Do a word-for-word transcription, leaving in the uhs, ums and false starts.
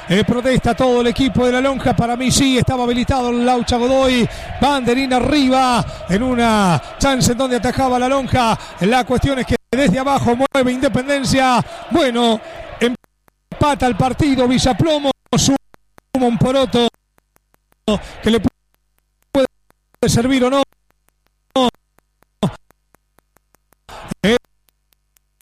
Eh, protesta todo el equipo de la Lonja. Para mí sí, estaba habilitado el Laucha Godoy. Banderín arriba en una chance en donde atajaba la Lonja. La cuestión es que desde abajo mueve Independencia. Bueno, empata el partido Villaplomo. Suma un poroto que le puede servir o no.